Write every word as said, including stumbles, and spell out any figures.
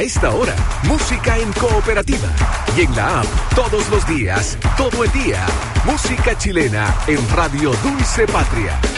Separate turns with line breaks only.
A esta hora, música en Cooperativa. Y en la app, todos los días, todo el día. Música chilena en Radio Dulce Patria.